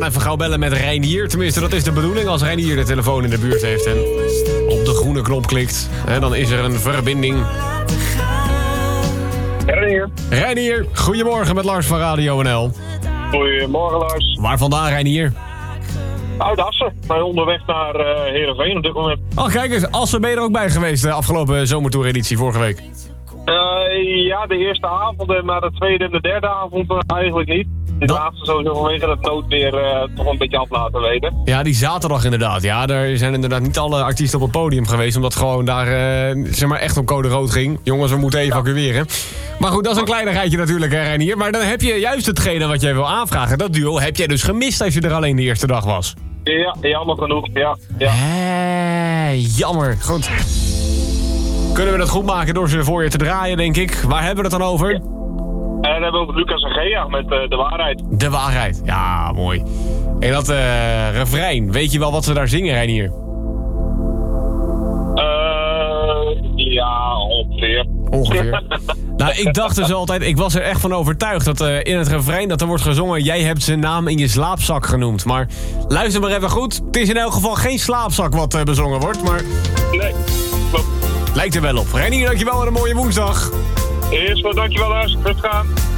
gaan even gauw bellen met Reinier. Tenminste, dat is de bedoeling als Reinier de telefoon in de buurt heeft en op de groene knop klikt. Dan is er een verbinding. Reinier, goedemorgen met Lars van Radio NL. Goedemorgen, Lars. Waar vandaan, Reinier? Uit Assen. Maar onderweg naar Heerenveen op dit moment. Oh, kijk eens, Assen ben je er ook bij geweest de afgelopen zomertour-editie vorige week. Ja, de eerste avond, maar de tweede en de derde avond eigenlijk niet. De laatste sowieso vanwege het noodweer toch een beetje af laten weten. Ja, die zaterdag inderdaad. Ja, daar zijn inderdaad niet alle artiesten op het podium geweest, omdat gewoon daar zeg maar echt op code rood ging. Jongens, we moeten evacueren. Maar goed, dat is een kleinigheidje natuurlijk, Reinier. Maar dan heb je juist hetgene wat jij wil aanvragen. Dat duo heb jij dus gemist als je er alleen de eerste dag was. Ja, jammer genoeg, ja. Jammer. Goed. Kunnen we dat goed maken door ze voor je te draaien, denk ik. Waar hebben we het dan over? Ja. En dan hebben we over Lucas en Gea met De Waarheid. De Waarheid, ja, mooi. En dat refrein, weet je wel wat ze daar zingen, Reinier? Ja, ongeveer. Nou, ik dacht dus altijd, ik was er echt van overtuigd dat in het refrein dat er wordt gezongen, jij hebt zijn naam in je slaapzak genoemd. Maar luister maar even goed, het is in elk geval geen slaapzak wat bezongen wordt, maar... Nee, klopt. Lijkt er wel op. Reinier, dankjewel en een mooie woensdag. Eerst wel, dankjewel Lars. Rustig aan.